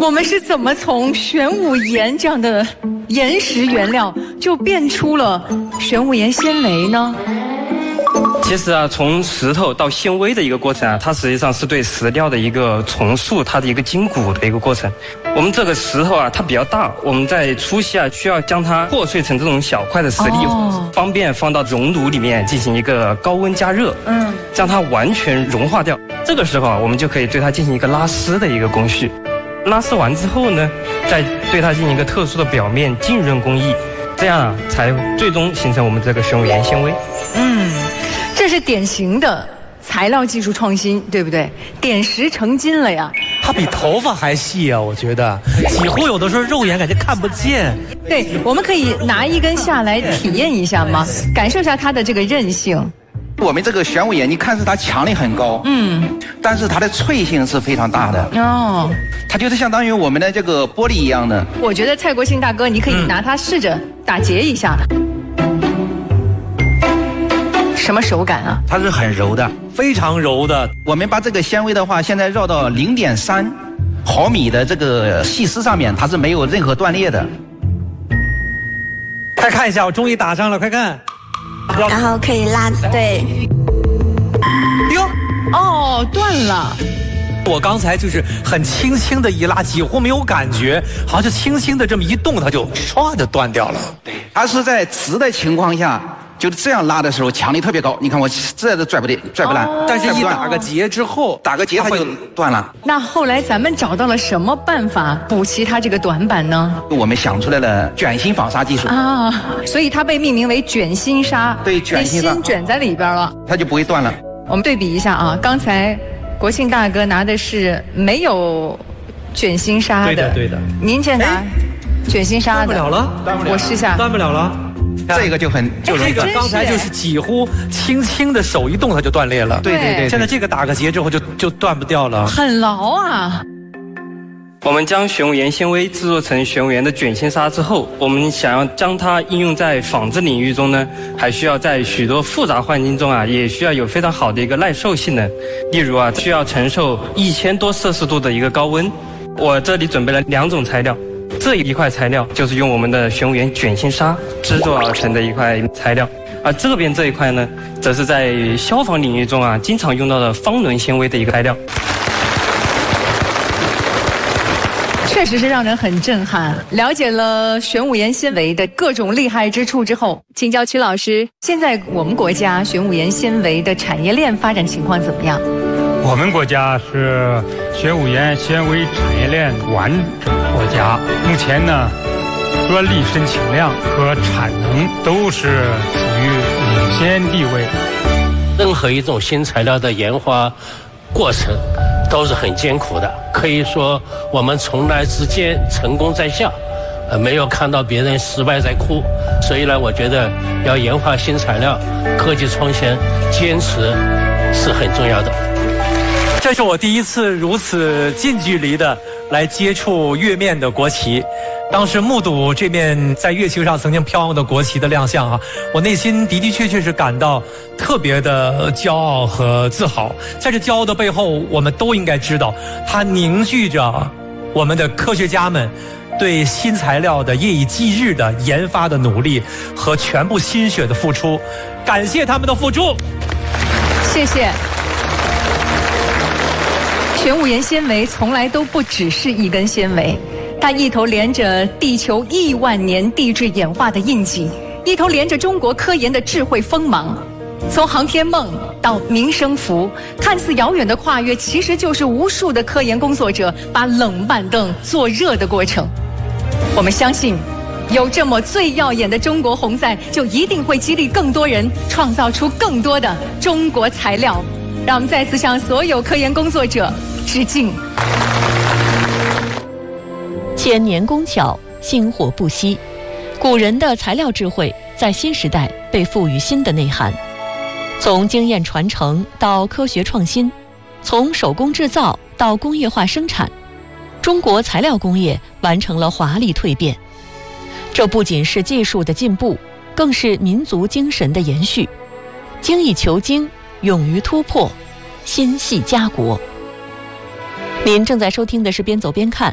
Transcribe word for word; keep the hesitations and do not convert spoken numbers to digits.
我们是怎么从玄武岩这样的岩石原料就变出了玄武岩纤维呢？ 其实啊，从石头到纤维的一个过程啊，它实际上是对石料的一个重塑它的一个筋骨的一个过程。我们这个石头啊，它比较大，我们在初期啊需要将它破碎成这种小块的石粒，哦、方便放到熔炉里面进行一个高温加热，嗯，将它完全融化掉。这个时候啊，我们就可以对它进行一个拉丝的一个工序。拉丝完之后呢，再对它进行一个特殊的表面浸润工艺，这样啊才最终形成我们这个玄武岩纤维。 嗯。这是典型的材料技术创新，对不对？点石成金了呀！ 它比头发还细啊，我觉得几乎有的时候肉眼感觉看不见。 对，我们可以拿一根下来体验一下吗？感受一下它的这个韧性。 我们这个玄武岩，你看是它强力很高，嗯，但是它的脆性是非常大的哦。它就是相当于我们的这个玻璃一样的。 我觉得蔡国庆大哥，你可以拿它试着打结一下。什么手感啊？ 它是很柔的， 非常柔的。 我们把这个纤维的话，现在绕到零点三毫米的这个细丝上面，它是没有任何断裂的。 快看一下，我终于打上了，快看。 然后可以拉，对。 哟， 哦，断了。 我刚才就是很轻轻的一拉，几乎没有感觉，好像就轻轻的这么一动，它就唰就断掉了。 对，它是在直的情况下。就是这样拉的时候，强力特别高。你看我这都拽不对，拽不烂。哦、 但是一打个结之后， 打个结它就断了。 那后来咱们找到了什么办法补齐它这个短板呢？ 我们想出来了卷心纺纱技术啊，所以它被命名为卷心纱。 对，卷心纱， 心卷在里边了， 它就不会断了。 我们对比一下啊，刚才国庆大哥拿的是没有卷心纱的， 对的对的。 您这拿卷心纱的， 断不了了， 我试下， 断不了了。 这个就很就这个刚才就是几乎轻轻的手一动它就断裂了。 对对对， 现在这个打个结之后就就断不掉了， 很牢啊。 我们将玄武岩纤维制作成玄武岩的卷心纱之后，我们想要将它应用在纺织领域中呢，还需要在许多复杂环境中啊，也需要有非常好的一个耐受性能。例如啊，需要承受一千多摄氏度的一个高温。我这里准备了两种材料。这一块材料就是用我们的玄武岩卷心纱制作而成的一块材料，而这边这一块呢，则是在消防领域中啊经常用到的方纶纤维的一个材料。 确实是让人很震撼。了解了玄武岩纤维的各种厉害之处之后，请教曲老师，现在我们国家玄武岩纤维的产业链发展情况怎么样？ 我们国家是玄武岩纤维产业链完整国家，目前呢，专利申请量和产能都是处于领先地位。 任何一种新材料的研发过程都是很艰苦的，可以说我们从来之间成功在笑，呃，没有看到别人失败在哭。所以呢，我觉得要研发新材料、科技创新，坚持是很重要的。 这是我第一次如此近距离的来接触月面的国旗，当时目睹这面在月球上曾经飘扬的国旗的亮相啊，我内心的的确确是感到特别的骄傲和自豪。在这骄傲的背后，我们都应该知道，它凝聚着我们的科学家们对新材料的夜以继日的研发的努力和全部心血的付出，感谢他们的付出。 谢谢。玄武岩纤维从来都不只是一根纤维，它一头连着地球亿万年地质演化的印记，一头连着中国科研的智慧锋芒。从航天梦到民生服，看似遥远的跨越，其实就是无数的科研工作者把冷板凳做热的过程。我们相信，有这么最耀眼的中国红在，就一定会激励更多人创造出更多的中国材料。让我们再次向所有科研工作者致敬。 千年工巧，薪火不息。古人的材料智慧在新时代被赋予新的内涵。从经验传承到科学创新，从手工制造到工业化生产，中国材料工业完成了华丽蜕变。这不仅是技术的进步，更是民族精神的延续。精益求精，勇于突破，心系家国。您正在收听的是边走边看，